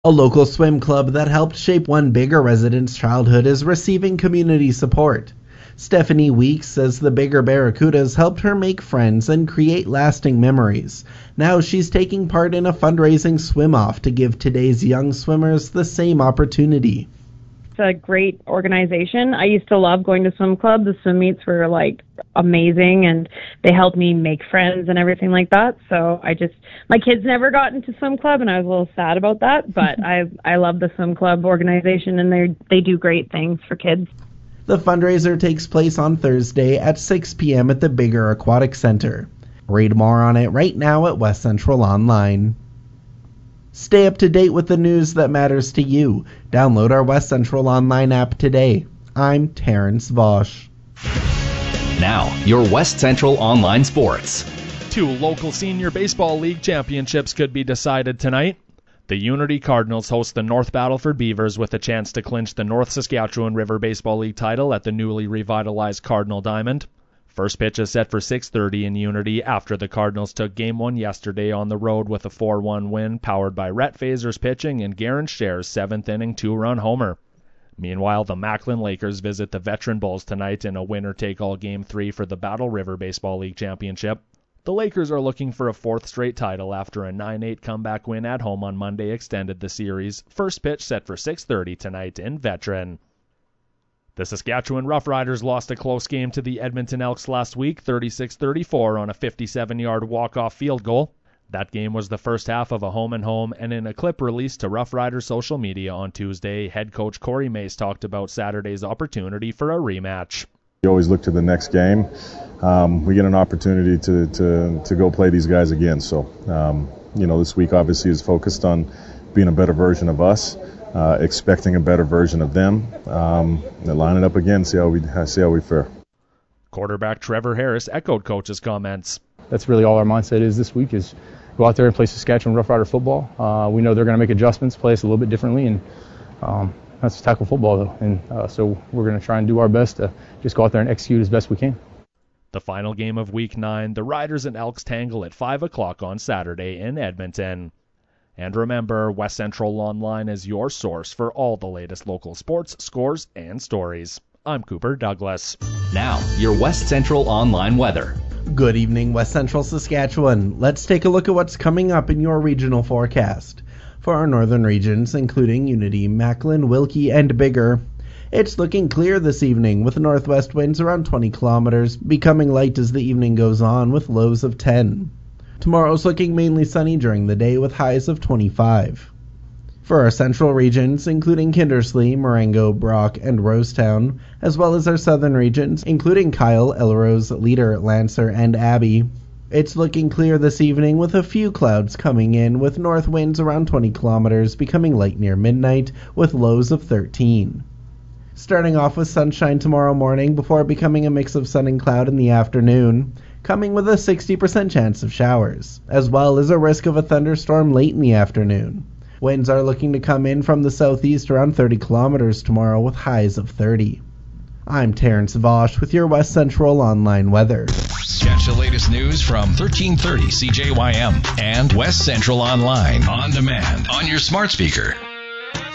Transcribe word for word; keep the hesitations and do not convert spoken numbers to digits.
A local swim club that helped shape one Biggar resident's childhood is receiving community support. Stephanie Weeks says the Biggar Barracudas helped her make friends and create lasting memories. Now she's taking part in a fundraising swim-off to give today's young swimmers the same opportunity. It's a great organization. I used to love going to swim club. The swim meets were like amazing, and they helped me make friends and everything like that. So I just, my kids never got into swim club, and I was a little sad about that. But I I love the swim club organization, and they they do great things for kids. The fundraiser takes place on Thursday at six p.m. at the Biggar Aquatic Center. Read more on it right now at West Central Online. Stay up to date with the news that matters to you. Download our West Central Online app today. I'm Terrence Vosch. Now, your West Central Online Sports. Two local senior baseball league championships could be decided tonight. The Unity Cardinals host the North Battleford Beavers with a chance to clinch the North Saskatchewan River Baseball League title at the newly revitalized Cardinal Diamond. First pitch is set for six thirty in Unity after the Cardinals took Game one yesterday on the road with a four one win powered by Rhett Fazer's pitching and Garen Scher's seventh inning two-run homer. Meanwhile, the Macklin Lakers visit the Veteran Bulls tonight in a winner-take-all Game three for the Battle River Baseball League Championship. The Lakers are looking for a fourth straight title after a nine eight comeback win at home on Monday extended the series. First pitch set for six thirty tonight in Veteran. The Saskatchewan Roughriders lost a close game to the Edmonton Elks last week, thirty-six thirty-four on a fifty-seven-yard walk-off field goal. That game was the first half of a home-and-home, and in a clip released to Roughriders social media on Tuesday, head coach Corey Mace talked about Saturday's opportunity for a rematch. We always look to the next game. Um, we get an opportunity to, to, to go play these guys again. So, um, you know, this week obviously is focused on being a better version of us. Uh, expecting a better version of them. Um, line it up again, see how we see how we fare. Quarterback Trevor Harris echoed coach's comments. That's really all our mindset is this week is go out there and play Saskatchewan Rough Rider football. Uh, we know they're going to make adjustments, play us a little bit differently, and um, that's tackle football though. And uh, so we're going to try and do our best to just go out there and execute as best we can. The final game of Week nine, the Riders and Elks tangle at five o'clock on Saturday in Edmonton. And remember, West Central Online is your source for all the latest local sports, scores, and stories. I'm Cooper Douglas. Now, your West Central Online weather. Good evening, West Central Saskatchewan. Let's take a look at what's coming up in your regional forecast. For our northern regions, including Unity, Macklin, Wilkie, and Biggar, it's looking clear this evening with northwest winds around twenty kilometers, becoming light as the evening goes on with lows of ten. Tomorrow's looking mainly sunny during the day with highs of twenty-five. For our central regions, including Kindersley, Marengo, Brock, and Rosetown, as well as our southern regions, including Kyle, Elrose, Leader, Lancer, and Abbey, it's looking clear this evening with a few clouds coming in with north winds around twenty kilometers, becoming light near midnight with lows of thirteen. Starting off with sunshine tomorrow morning before becoming a mix of sun and cloud in the afternoon, coming with a sixty percent chance of showers, as well as a risk of a thunderstorm late in the afternoon. Winds are looking to come in from the southeast around thirty kilometers tomorrow with highs of thirty. I'm Terrence Vosch with your West Central Online weather. Catch the latest news from thirteen thirty C J Y M and West Central Online on demand on your smart speaker.